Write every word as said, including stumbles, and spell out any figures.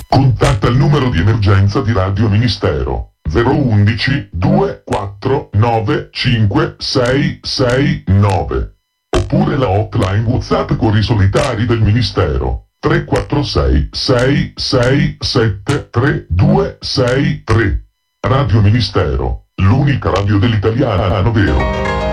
Contatta il numero di emergenza di Radio Ministero zero undici due quattro nove cinque sei sei nove oppure la hotline WhatsApp con i solitari del Ministero tre quattro sei sei sei sette tre due sei tre. Radio Ministero, l'unica radio dell'italiano vero.